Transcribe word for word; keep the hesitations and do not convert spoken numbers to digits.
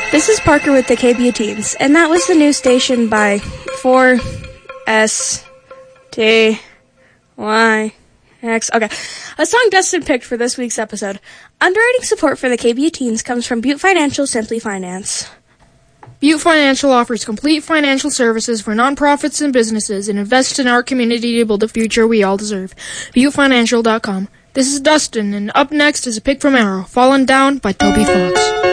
This is Parker with the K B U Teens, and that was the new station by four S T Y X. Okay, a song Dustin picked for this week's episode. Underwriting support for the K B U Teens comes from Butte Financial Simply Finance. Butte Financial offers complete financial services for nonprofits and businesses and invests in our community to build the future we all deserve. Butte Financial dot com. This is Dustin, and up next is a pick from Arrow, Fallen Down by Toby Fox.